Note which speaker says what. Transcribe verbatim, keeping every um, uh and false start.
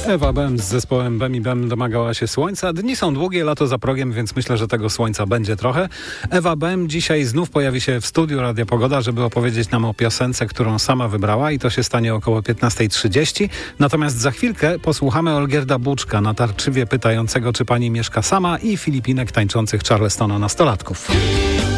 Speaker 1: Ewa Bem z zespołem Bem i Bem domagała się słońca. Dni są długie, lato za progiem, więc myślę, że tego słońca będzie trochę. Ewa Bem dzisiaj znów pojawi się w studiu Radia Pogoda, żeby opowiedzieć nam o piosence, którą sama wybrała i to się stanie około piętnasta trzydzieści. Natomiast za chwilkę posłuchamy Olgierda Buczka, natarczywie pytającego, czy pani mieszka sama, i Filipinek tańczących Charlestona nastolatków.